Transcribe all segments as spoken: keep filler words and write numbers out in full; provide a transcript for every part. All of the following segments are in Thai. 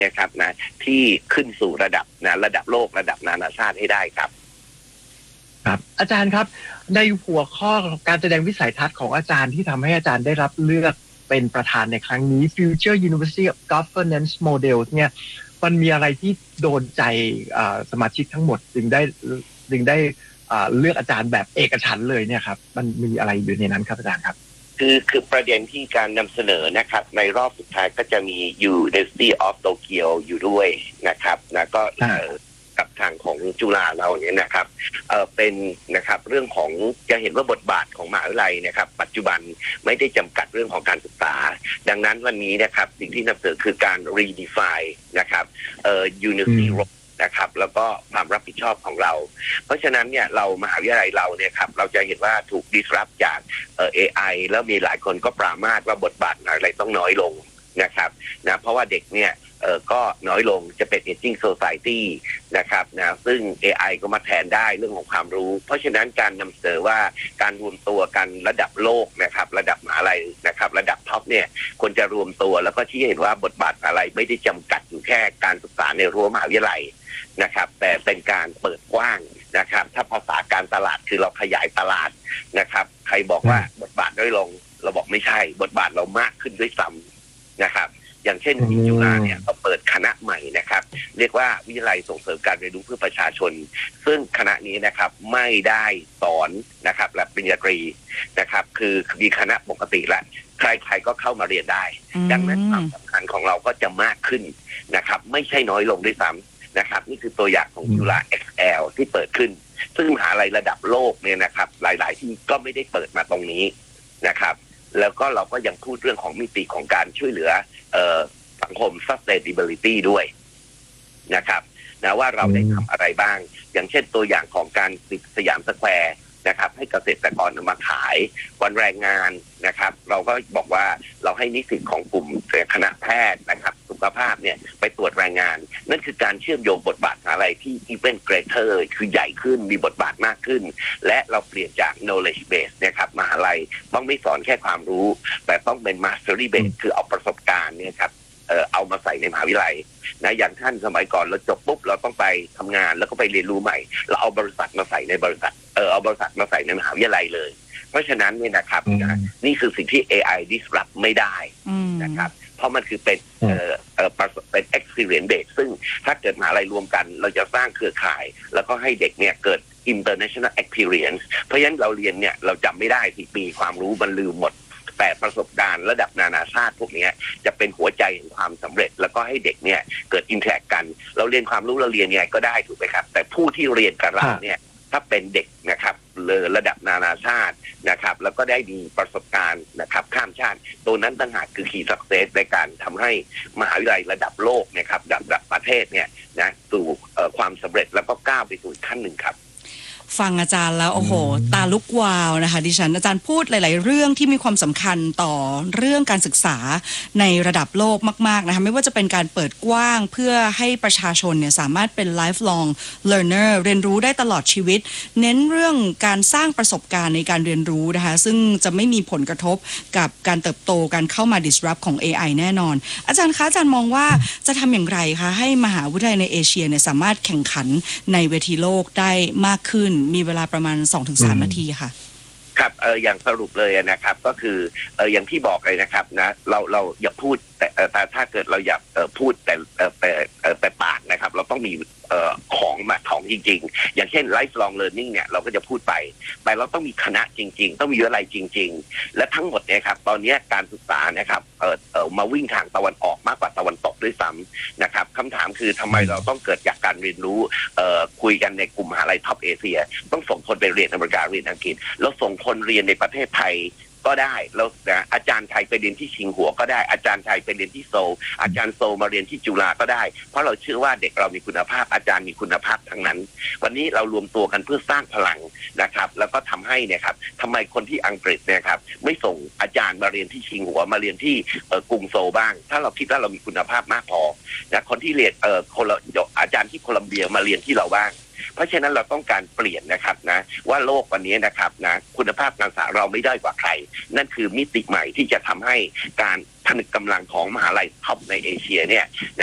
นะครับนะที่ขึ้นสู่ระดับนะระดับโลกระดับนานาชาติให้ได้ครับครับอาจารย์ครับในหัวข้อการแสดงวิสัยทัศน์ของอาจารย์ที่ทำให้อาจารย์ได้รับเลือกเป็นประธานในครั้งนี้ Future University of Governance Models เนี่ยมันมีอะไรที่โดนใจสมาชิกทั้งหมดจึงได้จึงได้เลือกอาจารย์แบบเอกฉันท์เลยเนี่ยครับมันมีอะไรอยู่ในนั้นครับอาจารย์ครับคือคือประเด็นที่การนำเสนอนะครับในรอบสุดท้ายก็จะมี University of Tokyo อยู่ด้วยนะครับนะก็กับทางของจุฬาเราเนี่ยนะครับเออเป็นนะครับเรื่องของจะเห็นว่าบทบาทของมหาวิทยาลัยนะครับปัจจุบันไม่ได้จำกัดเรื่องของการศึกษาดังนั้นวันนี้นะครับสิ่งที่นำเสนอคือการ redefine นะครับเอ่อ Universityนะครับแล้วก็ความรับผิดชอบของเราเพราะฉะนั้นเนี่ยเรามหาวิทยาลัยเราเนี่ยครับเราจะเห็นว่าถูก disrupt จากเอ่อ เอ ไอ แล้วมีหลายคนก็ปรามาสว่าบทบาทอะไรต้องน้อยลงนะครับนะเพราะว่าเด็กเนี่ยเอ่อก็น้อยลงจะเป็น aging society นะครับนะซึ่ง เอ ไอ ก็มาแทนได้เรื่องของความรู้เพราะฉะนั้นการนำเสนอว่าการรวมตัวกันระดับโลกนะครับระดับมหาวิทยาลัยนะครับระดับท็อปเนี่ยควรจะรวมตัวแล้วก็ที่เห็นว่าบทบาทอะไรไม่ได้จำกัดอยู่แค่การศึกษาในรั้วมหาวิทยาลัยนะครับแต่เป็นการเปิดกว้างนะครับถ้าภาษาการตลาดคือเราขยายตลาดนะครับใครบอกว่าบทบาทน้อยลงเราบอกไม่ใช่บทบาทเรามากขึ้นด้วยซ้ำนะครับอย่างเช่นที่จุฬาเนี่ยเราเปิดคณะใหม่นะครับเรียกว่าวิทยาลัยส่งเสริมการเรียนรู้เพื่อประชาชนซึ่งคณะนี้นะครับไม่ได้สอนนะครับระดับปริญญาตรีนะครับคือมีคณะปกติและใครๆก็เข้ามาเรียนได้ดังนั้นความสำคัญของเราก็จะมากขึ้นนะครับไม่ใช่น้อยลงด้วยซ้ำนะครับนี่คือตัวอย่างของจุฬา เอ็กซ์ แอล ที่เปิดขึ้นซึ่งมหาลัยระดับโลกเนี่ยนะครับหลายๆที่ก็ไม่ได้เปิดมาตรงนี้นะครับแล้วก็เราก็ยังพูดเรื่องของมิติของการช่วยเหลือเอ่อสังคม sustainability ด้วยนะครับนะว่าเราได้ทำอะไรบ้างอย่างเช่นตัวอย่างของการติดสยามสแควร์นะครับให้เกษตรกรมาขายวันแรงงานนะครับเราก็บอกว่าเราให้นิสิตของกลุ่มคณะแพทย์นะครับสุขภาพเนี่ยไปตรวจแรงงานนั่นคือการเชื่อมโยงบทบาทอะไรที่ even greater คือใหญ่ขึ้นมีบทบาทมากขึ้นและเราเปลี่ยนจาก knowledge base นะครับมหาลัยต้องไม่สอนแค่ความรู้แต่ต้องเป็น mastery base คือเอาประสบการณ์เนี่ยครับเอ่อเอามาใส่ในมหาวิทยาลัยนะอย่างท่านสมัยก่อนเราจบปุ๊บเราต้องไปทำงานแล้วก็ไปเรียนรู้ใหม่เราเอาบริษัทมาใส่ในบริษัทเออเอาบริษัทมาใส่ในมหาวิทยาลัยเลยเพราะฉะนั้นเนี่ยนะครับนะนี่คือสิ่งที่ เอ ไอ disrupt ไม่ได้นะครับเพราะมันคือเป็นเอ่อเอ่อเป็น experience base ซึ่งถ้าเกิดมหาลัยรวมกันเราจะสร้างเครือข่ายแล้วก็ให้เด็กเนี่ยเกิด international experience เพราะฉะนั้นเราเรียนเนี่ยเราจำไม่ได้สี่ปีความรู้มันลืมหมดแต่ประสบการณ์ระดับนานาชาติพวกนี้จะเป็นหัวใจของความสำเร็จแล้วก็ให้เด็กเนี่ยเกิดอินแทรกกันเราเรียนความรู้เราเรียนยังไงก็ได้ถูกไหมครับแต่ผู้ที่เรียนกับเราเนี่ยถ้าเป็นเด็กนะครับเลยระดับนานาชาตินะครับแล้วก็ได้มีประสบการณ์นะครับข้ามชาติตัวนั้นต่างหากคือ key success ในการทำให้มหาวิทยาลัยระดับโลกนะครับระดับประเทศเนี่ยนะสู่ความสำเร็จแล้วก็ก้าวไปสู่ขั้นหนึ่งครับฟังอาจารย์แล้วโอ้โหตาลุกวาวนะคะดิฉันอาจารย์พูดหลายๆเรื่องที่มีความสำคัญต่อเรื่องการศึกษาในระดับโลกมากๆนะคะไม่ว่าจะเป็นการเปิดกว้างเพื่อให้ประชาชนเนี่ยสามารถเป็น lifelong learner เรียนรู้ได้ตลอดชีวิตเน้นเรื่องการสร้างประสบการณ์ในการเรียนรู้นะคะซึ่งจะไม่มีผลกระทบกับการเติบโตการเข้ามา disrupt ของ เอ ไอ แน่นอนอาจารย์คะอาจารย์มองว่าจะทำอย่างไรคะให้มหาวิทยาลัยในเอเชียเนี่ยสามารถแข่งขันในเวทีโลกได้มากขึ้นมีเวลาประมาณ สองถึงสาม นาทีค่ะครับเอออย่างสรุปเลยนะครับก็คือเอออย่างที่บอกเลยนะครับนะเราเราอย่าพูดแต่แต่ถ้าเกิดเราอยากเออพูดแต่เออแต่เออแต่ปากนะครับเราต้องมีเอ่อของมาของจริงๆอย่างเช่น lifelong learning เนี่ยเราก็จะพูดไปแต่เราต้องมีคณะจริงๆต้องมีวิทยาลัยจริงๆและทั้งหมดเนี่ยครับตอนนี้การศึกษานะครับเออเออมาวิ่งทางตะวันออกมากกว่าตะวันตกด้วยซ้ำนะครับคำถามคือทำไมเราต้องเกิดจากการเรียนรู้เอ่อคุยกันในกลุ่มมหาลัยท็อปเอเชียต้องส่งคนไปเรียนอเมริกาเรียนอังกฤษแล้วส่งคนเรียนในประเทศไทยก็ได้แล้วนะอาจารย์ไทยไปเรียนที่ชิงหัวก็ได้อาจารย์ไทยไปเรียนที่โซลอาจารย์โซลมาเรียนที่จุฬาก็ได้เพราะเราเชื่อว่าเด็กเรามีคุณภาพอาจารย์มีคุณภาพทั้งนั้นวันนี้เรารวมตัวกันเพื่อสร้างพลังนะครับแล้วก็ทำให้เนี่ยครับทำไมคนที่อังกฤษเนี่ยครับไม่ส่งอาจารย์มาเรียนที่ชิงหัวมาเรียนที่เอ่อกรุงโซลบ้างถ้าเราคิดว่าเรามีคุณภาพมากพอนะคนที่เรียนเอ่อคนละอาจารย์ที่โคลัมเบียมาเรียนที่เราบ้างเพราะฉะนั้นเราต้องการเปลี่ยนนะครับนะว่าโลกวันนี้นะครับนะคุณภาพการศึกษาเราไม่ด้อยกว่าใครนั่นคือมิติใหม่ที่จะทำให้การผนึกกำลังของมหาลัยท็อปในเอเชียเนี่ยนะ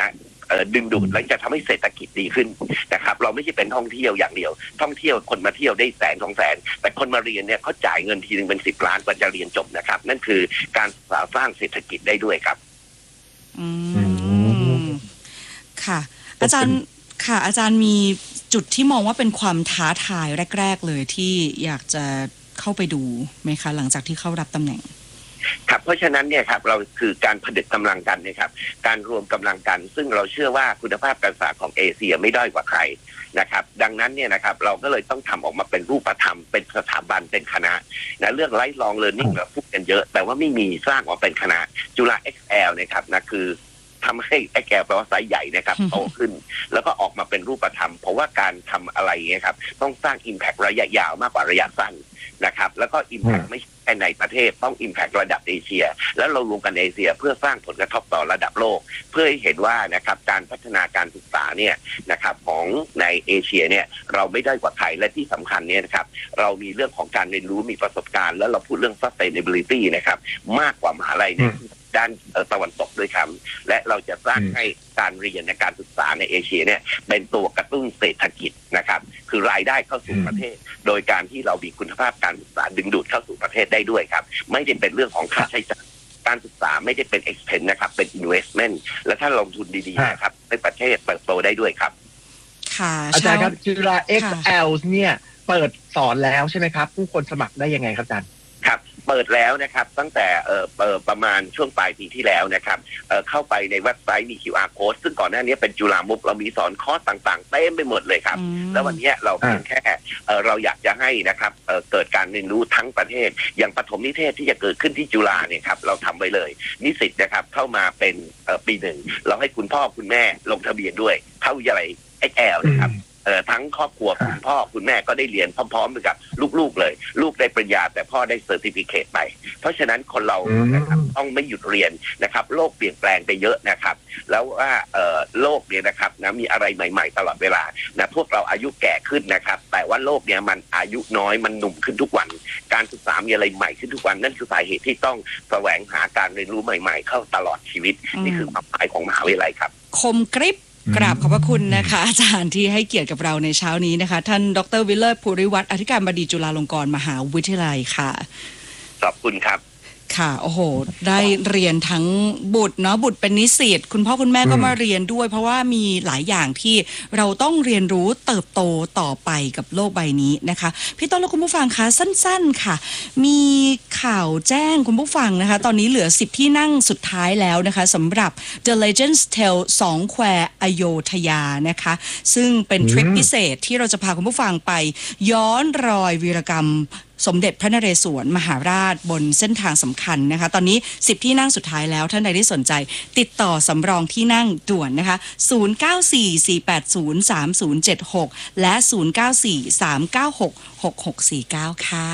ดึงดูดและจะทำให้เศรษฐกิจดีขึ้นนะครับเราไม่ใช่เป็นท่องเที่ยวอย่างเดียวท่องเที่ยวคนมาเที่ยวได้แสนสองแสนแต่คนมาเรียนเนี่ยเขาจ่ายเงินทีนึงเป็นสิบล้านกว่าจะเรียนจบนะครับนั่นคือการสร้างเศรษฐกิจได้ด้วยครับอืมค่ะอาจารย์ค่ะอาจารย์มีจุดที่มองว่าเป็นความท้าทายแรกๆเลยที่อยากจะเข้าไปดูไหมคะหลังจากที่เข้ารับตำแหน่งครับเพราะฉะนั้นเนี่ยครับเราคือการผนึกกำลังกันนะครับการรวมกำลังกันซึ่งเราเชื่อว่าคุณภาพการศึกษาของเอเชียไม่ด้อยกว่าใครนะครับดังนั้นเนี่ยนะครับเราก็เลยต้องทำออกมาเป็นรูปธรรมเป็นสถาบันเป็นคณะนะเรื่องไลฟ์ลองเรียนนิ่งเราพูดกันเยอะแต่ว่าไม่มีสร้างออกเป็นคณะจุฬา เอ็กซ์ แอล นะครับนะคือทำให้ไอ้แกแปลว่าไซส์ใหญ่นะครับโตขึ้นแล้วก็ออกมาเป็นรูปธรรมเพราะว่าการทำอะไรเงี้ยครับต้องสร้าง impact ระยะยาวมากกว่าระยะสั้นนะครับแล้วก็ impact ไม่ใช่ในประเทศต้อง impact ระดับเอเชียแล้วเรารวมกันเอเชียเพื่อสร้างผลกระทบต่อระดับโลกเพื่อให้เห็นว่านะครับการพัฒนาการศึกษาเนี่ยนะครับของในเอเชียเนี่ยเราไม่ได้กว่าใครและที่สำคัญเนี่ยนะครับเรามีเรื่องของการเรียนรู้มีประสบการณ์แล้วเราพูดเรื่อง sustainability นะครับมากกว่ามหาลัยเนี่ยด้านตะวันตกด้วยครับและเราจะสร้างให้การเรียนในการศึกษาในเอเชียเนี่ยเป็นตัวกระตุ้นเศรษฐกิจนะครับคือรายได้เข้าสู่ประเทศโดยการที่เรามีคุณภาพการศึกษาดึงดูดเข้าสู่ประเทศได้ด้วยครับไม่ได้เป็นเรื่องของค่าใช้จ่ายการศึกษาไม่ได้เป็น expense นะครับเป็น investment และถ้าลงทุนดีๆนะครับในประเทศเติบโตได้ด้วยครับค่ะอาจารย์ครับจุฬา เอ็กซ์ แอล เนี่ยเปิดสอนแล้วใช่ไหมครับผู้คนสมัครได้ยังไงครับอาจารย์ครับเปิดแล้วนะครับตั้งแต่เอ่อเอ่อประมาณช่วงปลายปีที่แล้วนะครับเอ่อเข้าไปในเว็บไซต์มี คิว อาร์ Code ซึ่งก่อนหน้านี้เป็นจุฬามุกเรามีสอนคอร์สต่างๆเต็มไปหมดเลยครับแล้ววันนี้เราเพียงแค่เอ่อเราอยากจะให้นะครับเอ่อเกิดการเรียนรู้ทั้งประเทศอย่างปฐมนิเทศที่จะเกิดขึ้นที่จุฬาเนี่ยครับเราทำไว้เลยนิสิตนะครับเข้ามาเป็นเอ่อปีหนึ่งเราให้คุณพ่อคุณแม่ลงทะเบียนด้วยเข้าวิทยาลัย เอ็กซ์ แอล นะครับทั้งครอบครัวคุณพ่อคุณแม่ก็ได้เรียนพร้อมๆกับลูกๆเลยลูกได้ปริญญาแต่พ่อได้เซอร์ติฟิเคตไปเพราะฉะนั้นคนเรานะครับต้องไม่หยุดเรียนนะครับโลกเปลี่ยนแปลงไปเยอะนะครับแล้วว่าโลกเนี่ยนะครับนะมีอะไรใหม่ๆตลอดเวลานะพวกเราอายุแก่ขึ้นนะครับแต่ว่าโลกเนี่ยมันอายุน้อยมันหนุ่มขึ้นทุกวันการศึกษามีอะไรใหม่ขึ้นทุกวันนั่นคือสาเหตุที่ต้องแสวงหาการเรียนรู้ใหม่ๆเข้าตลอดชีวิตนี่คือความหมายของมหาวิทยาลัยครับคมกริบกราบขอบพระคุณนะคะอาจารย์ที่ให้เกียรติกับเราในเช้านี้นะคะท่านดร.วิเลิศภูริวัฒน์อธิการบดีจุฬาลงกรณ์มหาวิทยาลัยค่ะขอบคุณครับค่ะโอ้โหได้เรียนทั้งบุตรเนาะบุตรเป็นนิสิตคุณพ่อคุณแม่ก็มาเรียนด้วยเพราะว่ามีหลายอย่างที่เราต้องเรียนรู้เติบโตต่อไปกับโลกใบนี้นะคะพี่ต้นและคุณผู้ฟังคะสั้นๆค่ะมีข่าวแจ้งคุณผู้ฟังนะคะตอนนี้เหลือสิบที่นั่งสุดท้ายแล้วนะคะสำหรับ The Legends Tale สองแควอโยธยานะคะซึ่งเป็นทริปพิเศษที่เราจะพาคุณผู้ฟังไปย้อนรอยวีรกรรมสมเด็จพระนเรศวรมหาราชบนเส้นทางสำคัญนะคะตอนนี้สิบที่นั่งสุดท้ายแล้วท่านใดที่สนใจติดต่อสำรองที่นั่งด่วนนะคะศูนย์ เก้า สี่ สี่ แปด ศูนย์ สาม ศูนย์ เจ็ด หกและศูนย์ เก้า สี่ สาม เก้า หก หก หก สี่ เก้าค่ะ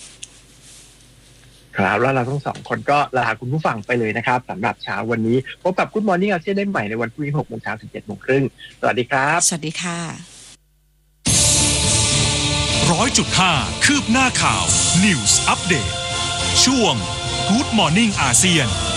ครับแล้วเราทั้งสองคนก็ลาคุณผู้ฟังไปเลยนะครับสำหรับเช้าวันนี้พบกับ Good Morning อาเซียนได้ใหม่ในวันพรุ่งนี้ หกโมงเช้าถึง เจ็ดโมงครึ่งสวัสดีครับสวัสดีค่ะร้อยจุดห้าคืบหน้าข่าว News Update ช่วง Good Morning อาเซียน